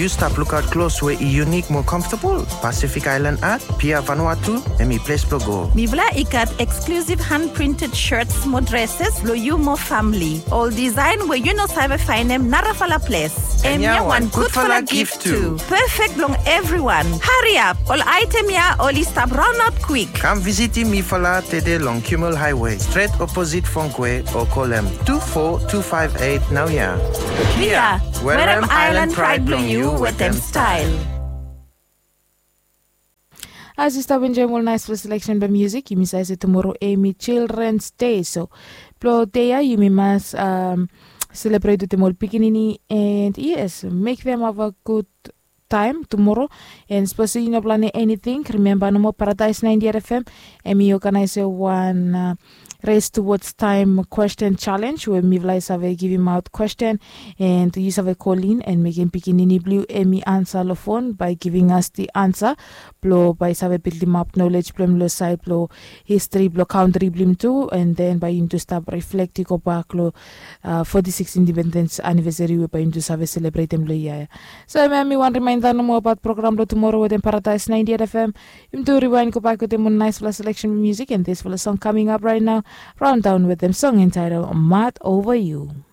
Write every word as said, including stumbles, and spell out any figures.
you stop look out close where e unique more comfortable. Pacific Island Art, Pia Vanuatu, and me place plo go. Mi vla ikat exclusive hand-printed shirts mo dresses lo you mo family. All design where you no save find them narafala place. And ya one good for la gift gift too. Perfect long everyone. Hurry up. All item ya only stop run out quick. Come visit me for la tede long Kimmel Highway, straight opposite Funkwe or call them two four two five eight now ya. Kia, where am Island Pride belong you with them style. As you stop enjoying all nice for selection by music, you miss I say tomorrow Amy Children's Day. So, plo day you must um celebrate with them all pikinini and yes, make them have a good time tomorrow. And especially you know plan anything. Remember no more Paradise ninety F M. And me organize one uh, Race Towards Time question challenge where me vla have give him out question and you have a call in and make him pikinini blue and me answer the phone by giving us the answer. Blow by have build him up knowledge blum lo side blow history blow country blum too and then by him to start reflecting go back lo uh, forty-sixth independence anniversary where by him to have celebrate him lo yeah. So I me one reminder no more about program lo tomorrow with Paradise ninety F M. You do rewind go back with them on nice selection of music and this for the song coming up right now. Round down with them song entitled Mad Over You.